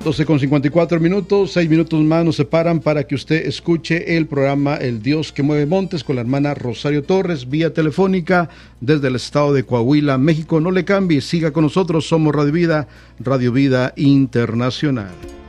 12:54, 6 minutos más nos separan para que usted escuche el programa El Dios que mueve montes con la hermana Rosario Torres, vía telefónica desde el estado de Coahuila, México. No le cambie, siga con nosotros, somos Radio Vida Internacional.